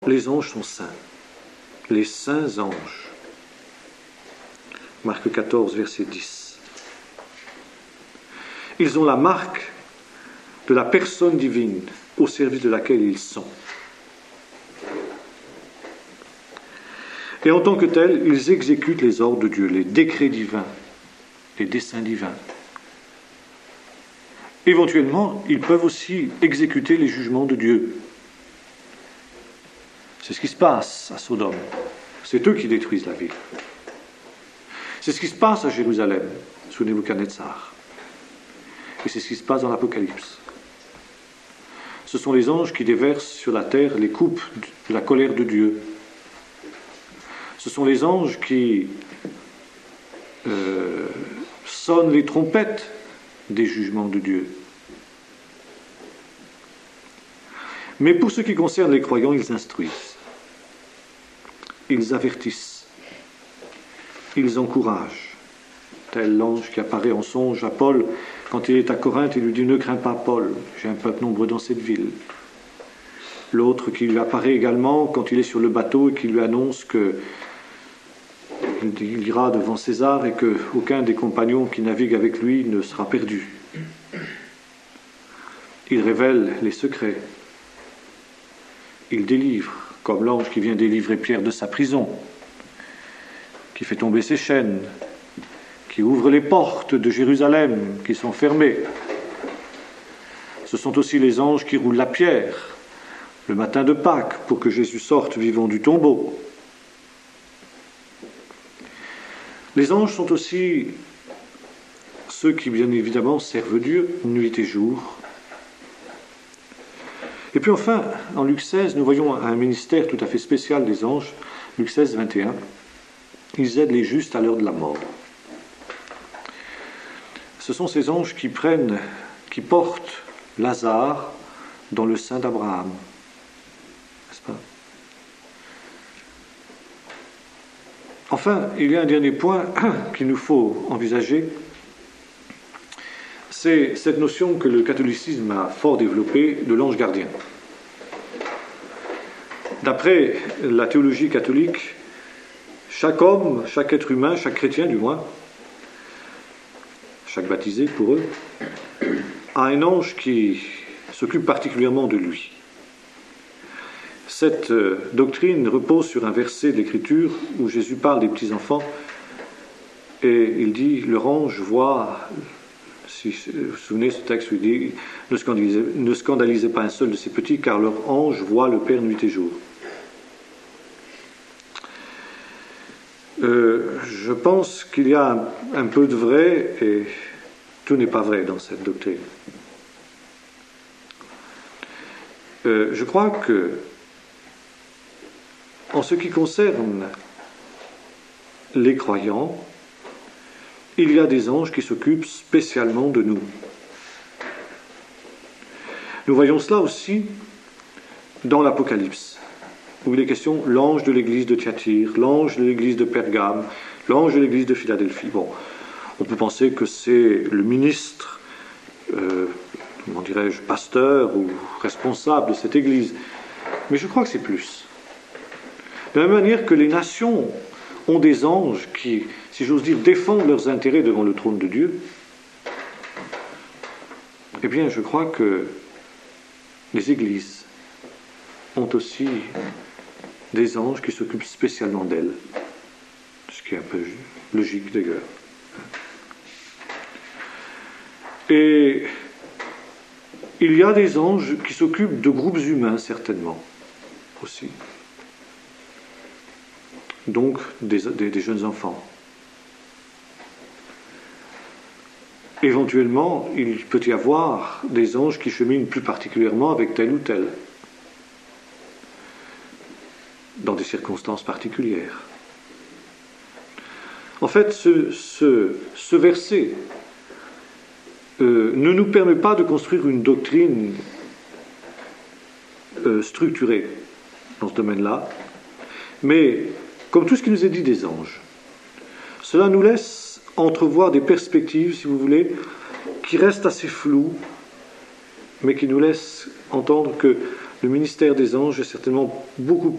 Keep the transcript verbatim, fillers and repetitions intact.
Les anges sont saints, les saints anges. Marc quatorze, verset dix. Ils ont la marque de la personne divine au service de laquelle ils sont. Et en tant que tels, ils exécutent les ordres de Dieu, les décrets divins, les desseins divins. Éventuellement, ils peuvent aussi exécuter les jugements de Dieu. C'est ce qui se passe à Sodome. C'est eux qui détruisent la ville. C'est ce qui se passe à Jérusalem, sous Nebuchadnezzar. Et c'est ce qui se passe dans l'Apocalypse. Ce sont les anges qui déversent sur la terre les coupes de la colère de Dieu. Ce sont les anges qui euh, sonnent les trompettes des jugements de Dieu. Mais pour ce qui concerne les croyants, ils instruisent, ils avertissent, ils encouragent. Tel l'ange qui apparaît en songe à Paul quand il est à Corinthe et lui dit « Ne crains pas, Paul, j'ai un peuple nombreux dans cette ville ». L'autre qui lui apparaît également quand il est sur le bateau et qui lui annonce que il ira devant César et qu'aucun des compagnons qui naviguent avec lui ne sera perdu. Il révèle les secrets. Il délivre, comme l'ange qui vient délivrer Pierre de sa prison, qui fait tomber ses chaînes, qui ouvre les portes de Jérusalem qui sont fermées. Ce sont aussi les anges qui roulent la pierre le matin de Pâques pour que Jésus sorte vivant du tombeau. Les anges sont aussi ceux qui, bien évidemment, servent Dieu nuit et jour. Et puis enfin, en Luc seize, nous voyons un ministère tout à fait spécial des anges. Luc seize, vingt et un. Ils aident les justes à l'heure de la mort. Ce sont ces anges qui prennent, qui portent Lazare dans le sein d'Abraham. N'est-ce pas ? Enfin, il y a un dernier point qu'il nous faut envisager. C'est cette notion que le catholicisme a fort développée de l'ange gardien. D'après la théologie catholique, chaque homme, chaque être humain, chaque chrétien du moins, chaque baptisé pour eux, a un ange qui s'occupe particulièrement de lui. Cette doctrine repose sur un verset de l'Écriture où Jésus parle des petits-enfants et il dit « Leur ange voit », si vous vous souvenez ce texte où il dit « Ne scandalisez, ne scandalisez pas un seul de ces petits car leur ange voit le Père nuit et jour ». Euh, je pense qu'il y a un, un peu de vrai et tout n'est pas vrai dans cette doctrine. Euh, je crois que en ce qui concerne les croyants, il y a des anges qui s'occupent spécialement de nous. Nous voyons cela aussi dans l'Apocalypse, où il est question l'ange de l'église de Thyatire, l'ange de l'église de Pergame, l'ange de l'église de Philadelphie. Bon, on peut penser que c'est le ministre, euh, comment dirais-je, pasteur ou responsable de cette église, mais je crois que c'est plus. De la même manière que les nations ont des anges qui, si j'ose dire, défendent leurs intérêts devant le trône de Dieu, eh bien, je crois que les églises ont aussi des anges qui s'occupent spécialement d'elles, ce qui est un peu logique d'ailleurs. Et il y a des anges qui s'occupent de groupes humains, certainement, aussi. Donc des, des, des jeunes enfants. Éventuellement, il peut y avoir des anges qui cheminent plus particulièrement avec tel ou tel, dans des circonstances particulières. En fait, ce, ce, ce verset euh, ne nous permet pas de construire une doctrine euh, structurée dans ce domaine-là, mais comme tout ce qui nous est dit des anges, cela nous laisse entrevoir des perspectives, si vous voulez, qui restent assez floues, mais qui nous laissent entendre que le ministère des anges est certainement beaucoup